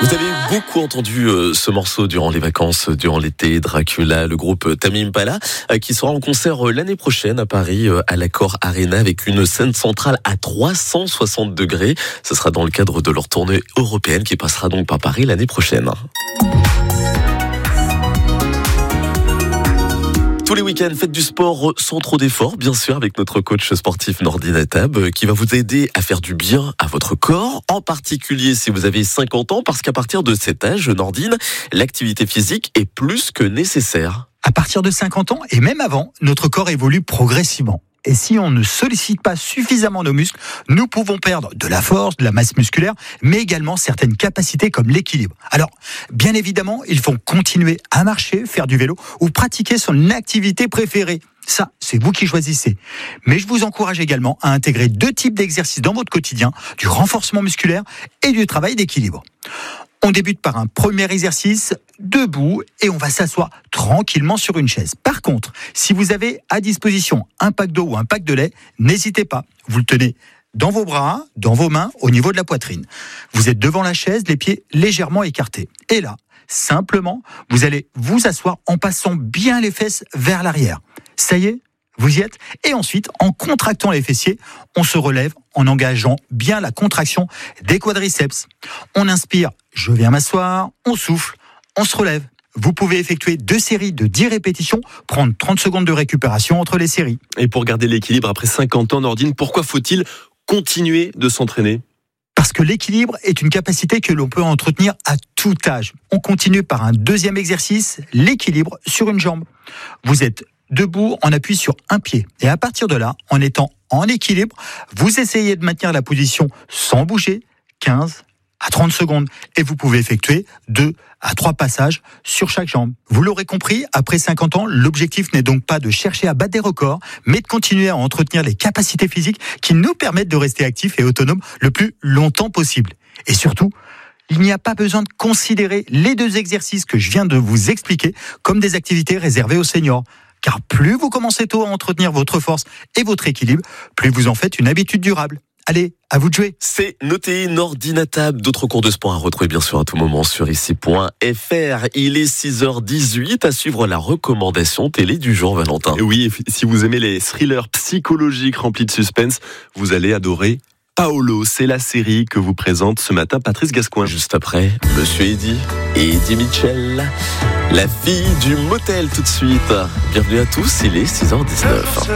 Vous avez beaucoup entendu ce morceau durant les vacances, durant l'été, Dracula, le groupe Tame Impala, qui sera en concert l'année prochaine à Paris, à l'Accor Arena, avec une scène centrale à 360 degrés. Ce sera dans le cadre de leur tournée européenne qui passera donc par Paris l'année prochaine. Tous les week-ends, faites du sport sans trop d'efforts, bien sûr, avec notre coach sportif Nordine Attab, qui va vous aider à faire du bien à votre corps, en particulier si vous avez 50 ans, parce qu'à partir de cet âge, Nordine, l'activité physique est plus que nécessaire. À partir de 50 ans, et même avant, notre corps évolue progressivement. Et si on ne sollicite pas suffisamment nos muscles, nous pouvons perdre de la force, de la masse musculaire, mais également certaines capacités comme l'équilibre. Alors, bien évidemment, il faut continuer à marcher, faire du vélo ou pratiquer son activité préférée. Ça, c'est vous qui choisissez. Mais je vous encourage également à intégrer 2 types d'exercices dans votre quotidien, du renforcement musculaire et du travail d'équilibre. On débute par un premier exercice, debout, et on va s'asseoir tranquillement sur une chaise. Par contre, si vous avez à disposition un pack d'eau ou un pack de lait, n'hésitez pas. Vous le tenez dans vos bras, dans vos mains, au niveau de la poitrine. Vous êtes devant la chaise, les pieds légèrement écartés. Et là, simplement, vous allez vous asseoir en passant bien les fesses vers l'arrière. Ça y est, vous y êtes. Et ensuite, en contractant les fessiers, on se relève en engageant bien la contraction des quadriceps. On inspire, je viens m'asseoir, on souffle, on se relève. Vous pouvez effectuer 2 séries de 10 répétitions, prendre 30 secondes de récupération entre les séries. Et pour garder l'équilibre après 50 ans, Nordine, pourquoi faut-il continuer de s'entraîner ? Parce que l'équilibre est une capacité que l'on peut entretenir à tout âge. On continue par un deuxième exercice, l'équilibre sur une jambe. Vous êtes debout, on appuie sur un pied. Et à partir de là, en étant en équilibre, vous essayez de maintenir la position sans bouger, 15 à 30 secondes. Et vous pouvez effectuer 2 à 3 passages sur chaque jambe. Vous l'aurez compris, après 50 ans, l'objectif n'est donc pas de chercher à battre des records, mais de continuer à entretenir les capacités physiques qui nous permettent de rester actifs et autonomes le plus longtemps possible. Et surtout, il n'y a pas besoin de considérer les 2 exercices que je viens de vous expliquer comme des activités réservées aux seniors. Car plus vous commencez tôt à entretenir votre force et votre équilibre, plus vous en faites une habitude durable. Allez, à vous de jouer. C'est noté, Nordine Attab. D'autres cours de sport à retrouver bien sûr à tout moment sur ici.fr. Il est 6h18, à suivre la recommandation télé du jour, Valentin. Et oui, si vous aimez les thrillers psychologiques remplis de suspense, vous allez adorer Paolo. C'est la série que vous présente ce matin Patrice Gascoigne. Juste après, Monsieur Eddy et Eddie Mitchell, la fille du motel tout de suite. Bienvenue à tous, il est 6h19.